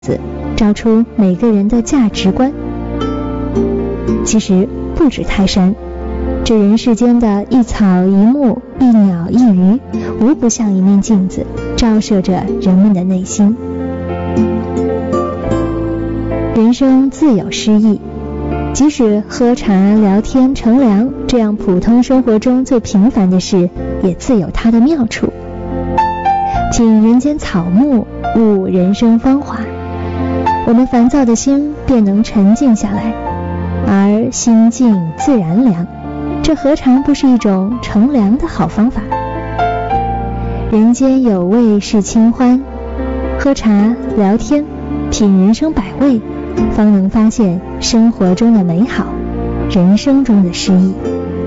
子，找出每个人的价值观。其实不止泰山，这人世间的一草一木一鸟一鱼，无不像一面镜子，照射着人们的内心。人生自有诗意，即使喝茶聊天乘凉这样普通生活中最平凡的事，也自有它的妙处。品人间草木，悟人生芳华，我们烦躁的心便能沉静下来，而心静自然凉，这何尝不是一种乘凉的好方法？人间有味是清欢，喝茶聊天品人生百味，方能发现生活中的美好，人生中的诗意。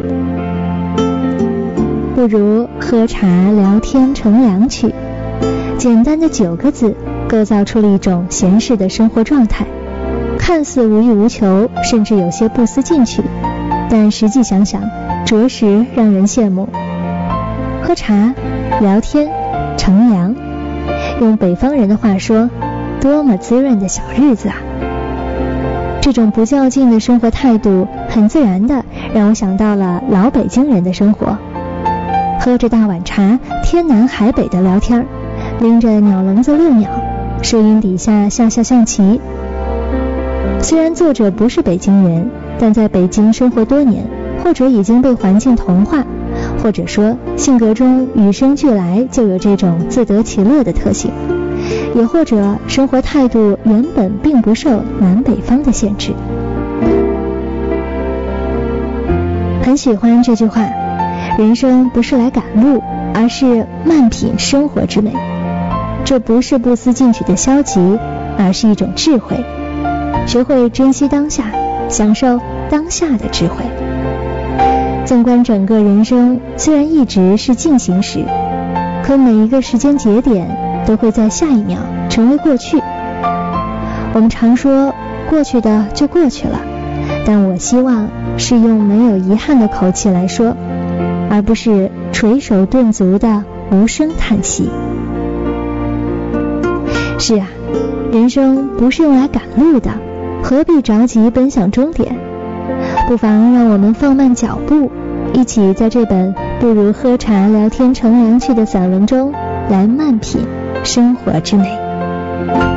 不如喝茶聊天乘凉去，简单的9个字构造出了一种闲适的生活状态，看似无欲无求，甚至有些不思进取，但实际想想着实让人羡慕。喝茶聊天乘凉，用北方人的话说，多么滋润的小日子啊！这种不较劲的生活态度，很自然的让我想到了老北京人的生活。喝着大碗茶，天南海北的聊天，拎着鸟笼子遛鸟，树荫底下下象棋。虽然作者不是北京人，但在北京生活多年，或者已经被环境同化，或者说性格中与生俱来就有这种自得其乐的特性，也或者生活态度原本并不受南北方的限制。很喜欢这句话，人生不是来赶路，而是慢品生活之美。这不是不思进取的消极，而是一种智慧，学会珍惜当下，享受当下的智慧。纵观整个人生，虽然一直是进行时，可每一个时间节点都会在下一秒成为过去。我们常说过去的就过去了，但我希望是用没有遗憾的口气来说，而不是垂手顿足的无声叹息。是啊，人生不是用来赶路的，何必着急奔向终点？不妨让我们放慢脚步，一起在这本不如喝茶聊天乘凉去的散文中来慢品生活之美。